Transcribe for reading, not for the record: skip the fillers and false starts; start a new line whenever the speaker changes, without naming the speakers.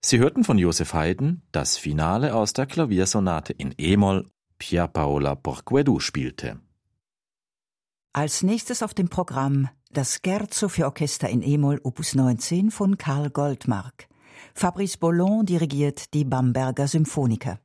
Sie hörten von Joseph Haydn das Finale aus der Klaviersonate in E-Moll, Pierpaola Porqueddu spielte.
Als nächstes auf dem Programm das Scherzo für Orchester in E-Moll Opus 19 von Karl Goldmark. Fabrice Bollon dirigiert die Bamberger Symphoniker.